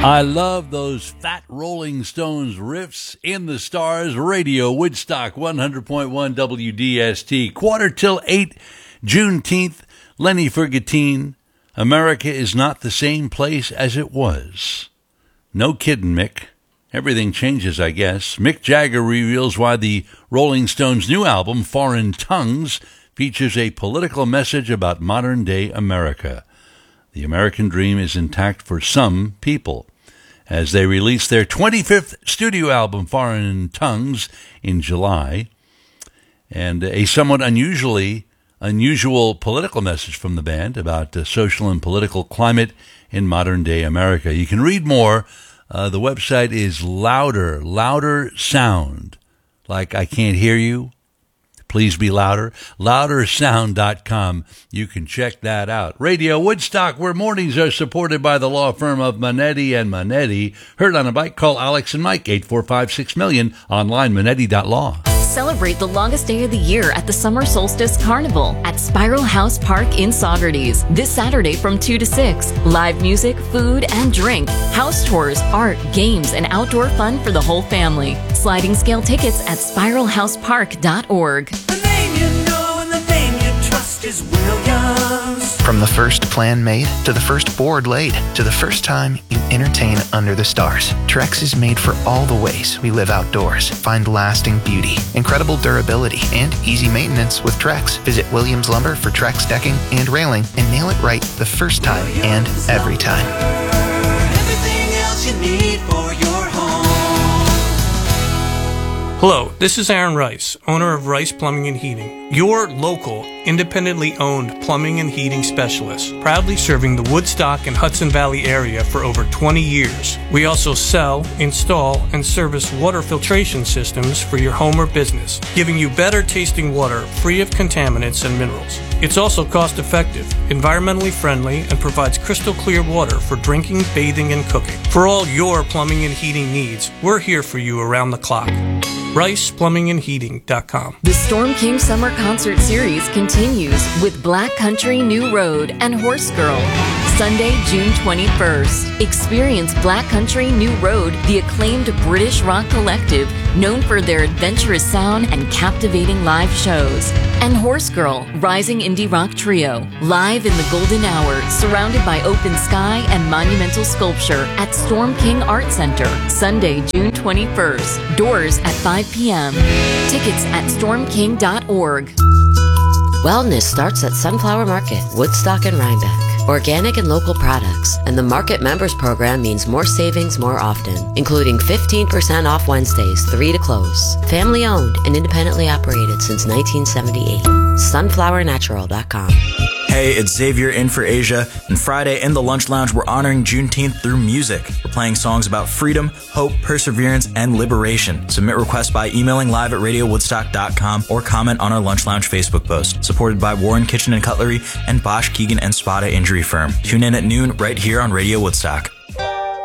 I love those fat Rolling Stones riffs in the stars. Radio Woodstock 100.1 WDST. 7:45, Juneteenth. Lenny Ferguttine. America is not the same place as it was. No kidding, Mick. Everything changes, I guess. Mick Jagger reveals why the Rolling Stones' new album, Foreign Tongues, features a political message about modern-day America. The American dream is intact for some people, as they release their 25th studio album, Foreign Tongues, in July. And a somewhat unusual political message from the band about the social and political climate in modern-day America. You can read more. The website is Louder Sound. Like I can't hear you. Please be louder. Loudersound.com. You can check that out. Radio Woodstock, where mornings are supported by the law firm of Manetti and Manetti. Heard on a bike, call Alex and Mike, 845-6000000. Online, manetti.law. Celebrate the longest day of the year at the Summer Solstice Carnival at Spiral House Park in Saugerties. This Saturday from 2 to 6. Live music, food, and drink. House tours, art, games, and outdoor fun for the whole family. Sliding scale tickets at spiralhousepark.org. The name you know and the name you trust is Williams. From the first plan made, to the first board laid, to the first time you entertain under the stars, Trex is made for all the ways we live outdoors. Find lasting beauty, incredible durability, and easy maintenance with Trex. Visit Williams Lumber for Trex decking and railing and nail it right the first time and every time. Everything else you need for your home. Hello, this is Aaron Rice, owner of Rice Plumbing and Heating, your local, independently owned plumbing and heating specialist, proudly serving the Woodstock and Hudson Valley area for over 20 years. We also sell, install, and service water filtration systems for your home or business, giving you better tasting water free of contaminants and minerals. It's also cost effective, environmentally friendly, and provides crystal clear water for drinking, bathing, and cooking. For all your plumbing and heating needs, we're here for you around the clock. RicePlumbingandHeating.com. The Storm King Summer Concert Series continues with Black Country New Road and Horse Girl. Sunday, June 21st. Experience Black Country New Road, the acclaimed British rock collective known for their adventurous sound and captivating live shows. And Horse Girl, rising indie rock trio, live in the golden hour, surrounded by open sky and monumental sculpture at Storm King Art Center. Sunday, June 21st. Doors at 5 p.m. Tickets at stormking.org. Wellness starts at Sunflower Market, Woodstock and Rhinebeck. Organic and local products, and the Market Members Program means more savings more often, including 15% off Wednesdays, 3 to close. Family owned and independently operated since 1978. Sunflowernatural.com. Hey, it's Xavier in for Asia, and Friday in the Lunch Lounge, we're honoring Juneteenth through music. We're playing songs about freedom, hope, perseverance, and liberation. Submit requests by emailing live@radiowoodstock.com or comment on our Lunch Lounge Facebook post. Supported by Warren Kitchen and Cutlery and Bosch, Keegan, and Spada Injury Firm. Tune in at noon right here on Radio Woodstock.